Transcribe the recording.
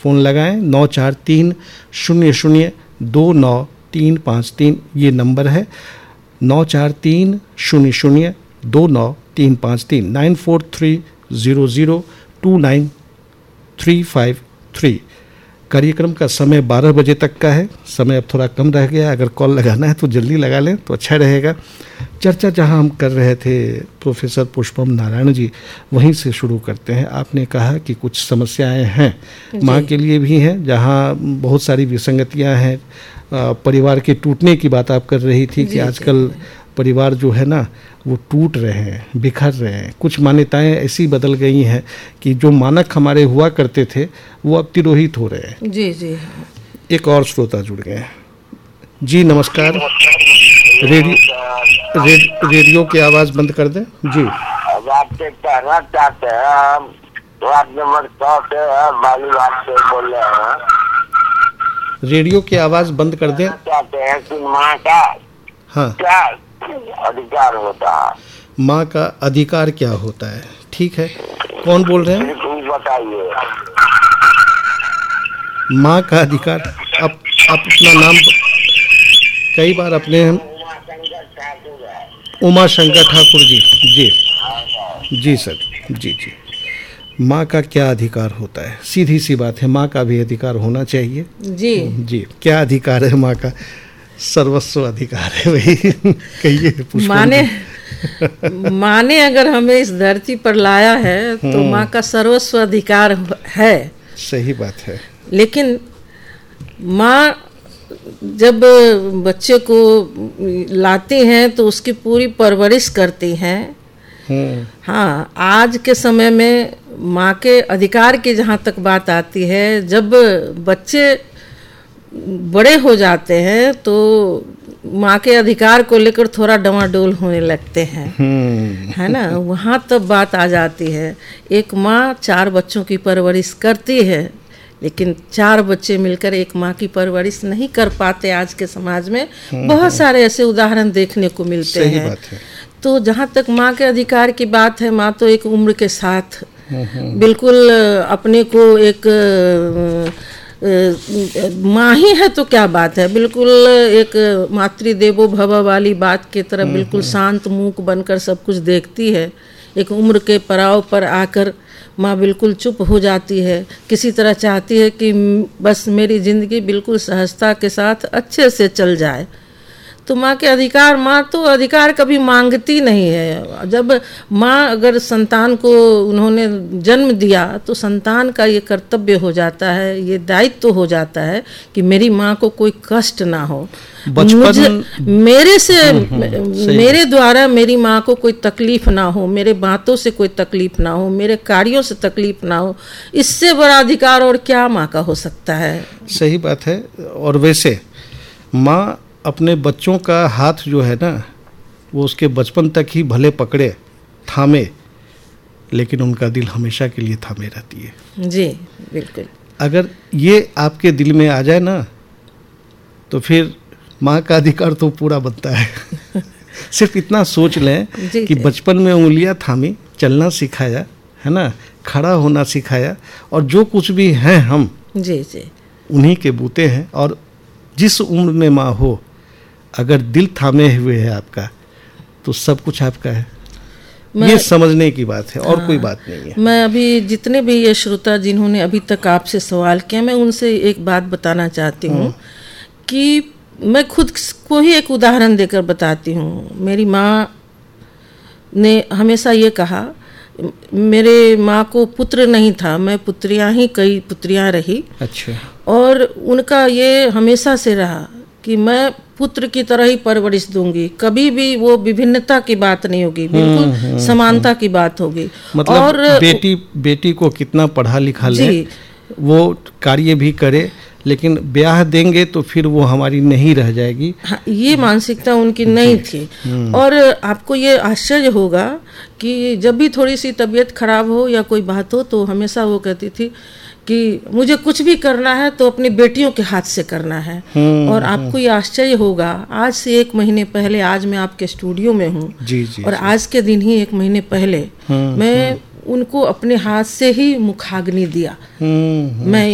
Phone लगाएं। 9430029353 ये number है, 9430029353, 9430029353। कार्यक्रम का समय 12 बजे तक का है। समय अब थोड़ा कम रह गया, अगर कॉल लगाना है तो जल्दी लगा लें तो अच्छा रहेगा। चर्चा जहां हम कर रहे थे प्रोफेसर पुष्पम नारायण जी, वहीं से शुरू करते हैं। आपने कहा कि कुछ समस्याएं हैं, माँ के लिए भी हैं, जहां बहुत सारी विसंगतियां हैं। परिवार के टूटने की बात आप कर रही थी कि आजकल परिवार जो है ना वो टूट रहे हैं, बिखर रहे हैं। कुछ मान्यताएं ऐसी बदल गई हैं कि जो मानक हमारे हुआ करते थे वो अब तिरोहित हो रहे हैं। जी जी। एक और श्रोता जुड़ गए हैं। जी नमस्कार। रेडियो की आवाज़ बंद कर दें जी। अब आपसे कहना चाहते हैं, हम वार्ड नंबर 100 से बालूघाट से बोल रहे हैं। रेडियो की आवाज़ बंद कर दें। चाहते हैं कि माँ का क्या अधिकार होता है? माँ का अधिकार क्या होता है? ठीक है, कौन बोल रहे हैं? बताइए। माँ का अधिकार, आप अपना नाम कई बार अपने उमा शंकर ठाकुर जी। जी जी सर, जी जी। माँ का क्या अधिकार होता है? सीधी सी बात है, माँ का भी अधिकार होना चाहिए। जी जी, क्या अधिकार है माँ का? सर्वस्व अधिकार है, वही कहिए। माँ ने अगर हमें इस धरती पर लाया है तो माँ का सर्वस्व अधिकार है। सही बात है। लेकिन माँ जब बच्चे को लाती हैं तो उसकी पूरी परवरिश करती हैं। हाँ, आज के समय में माँ के अधिकार की जहाँ तक बात आती है, जब बच्चे बड़े हो जाते हैं तो माँ के अधिकार को लेकर थोड़ा डमाडोल होने लगते हैं, है ना। वहाँ तब बात आ जाती है। एक माँ 4 बच्चों की परवरिश करती है, लेकिन 4 बच्चे मिलकर एक माँ की परवरिश नहीं कर पाते। आज के समाज में बहुत सारे ऐसे उदाहरण देखने को मिलते हैं। बात है। तो जहाँ तक माँ के अधिकार की बात है, माँ तो एक उम्र के साथ बिल्कुल अपने को एक माँ ही है तो क्या बात है, बिल्कुल एक मातृदेवो भव वाली बात की तरह बिल्कुल शांत मूक बनकर सब कुछ देखती है। एक उम्र के पड़ाव पर आकर माँ बिल्कुल चुप हो जाती है, किसी तरह चाहती है कि बस मेरी ज़िंदगी बिल्कुल सहजता के साथ अच्छे से चल जाए। तो माँ के अधिकार, माँ तो अधिकार कभी मांगती नहीं है। जब माँ अगर संतान को उन्होंने जन्म दिया तो संतान का ये कर्तव्य हो जाता है, ये दायित्व हो जाता है कि मेरी माँ को कोई कष्ट ना हो, मेरे द्वारा मेरी माँ को कोई तकलीफ ना हो, मेरे बातों से कोई तकलीफ ना हो, मेरे कार्यों से तकलीफ ना हो। इससे बड़ा अधिकार और क्या माँ का हो सकता है? सही बात है। और वैसे माँ अपने बच्चों का हाथ जो है ना वो उसके बचपन तक ही भले पकड़े, थामे, लेकिन उनका दिल हमेशा के लिए थामे रहती है। जी बिल्कुल। अगर ये आपके दिल में आ जाए ना तो फिर माँ का अधिकार तो पूरा बनता है। सिर्फ इतना सोच लें कि बचपन में उंगलियां थामी, चलना सिखाया, है ना, खड़ा होना सिखाया, और जो कुछ भी हैं हम जी जी उन्हीं के बूते हैं। और जिस उम्र में माँ हो, अगर दिल थामे हुए है आपका तो सब कुछ आपका है। ये समझने की बात है और कोई बात नहीं है। मैं अभी जितने भी ये श्रोता जिन्होंने अभी तक आपसे सवाल किया, मैं उनसे एक बात बताना चाहती हूँ कि मैं खुद को ही एक उदाहरण देकर बताती हूँ। मेरी माँ ने हमेशा ये कहा, मेरे माँ को पुत्र नहीं था, मैं पुत्रियाँ ही, कई पुत्रियाँ रही। अच्छा। और उनका ये हमेशा से रहा कि मैं पुत्र की तरह ही परवरिश दूंगी, कभी भी वो विभिन्नता की बात नहीं होगी, बिल्कुल समानता की बात होगी। मतलब और बेटी को कितना पढ़ा लिखा ले, वो कार्य भी करे, लेकिन ब्याह देंगे तो फिर वो हमारी नहीं रह जाएगी। हाँ, ये मानसिकता उनकी नहीं थी। और आपको ये आश्चर्य होगा कि जब भी थोड़ी सी तबीयत खराब हो या कोई बात हो तो हमेशा वो कहती थी कि मुझे कुछ भी करना है तो अपनी बेटियों के हाथ से करना है। और आपको ये आश्चर्य होगा, आज से 1 महीने पहले, आज मैं आपके स्टूडियो में हूँ और आज के दिन ही 1 महीने पहले मैं उनको अपने हाथ से ही मुखाग्नि दिया। मैं